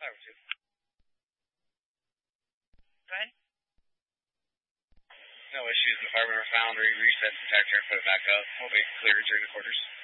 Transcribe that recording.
502. Go ahead. No issues. The firemen were found. We reset the detector and put it back up. We'll be cleared during the quarters.